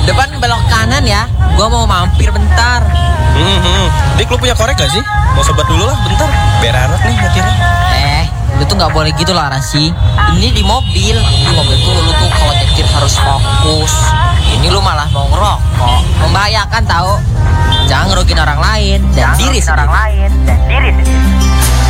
Depan belok kanan ya. Gua mau mampir bentar. Dik, lu punya korek gak sih? Mau sobat dulu lah bentar. Biar anak nih nyetirnya. Lu tuh nggak boleh gitu lah Rasi. Ini di mobil. Di mobil tuh lu tuh kalau nyetir harus fokus. Ini lu malah mau ngerokok. Membahayakan tahu. Jangan ngerugiin orang lain dan diri sendiri.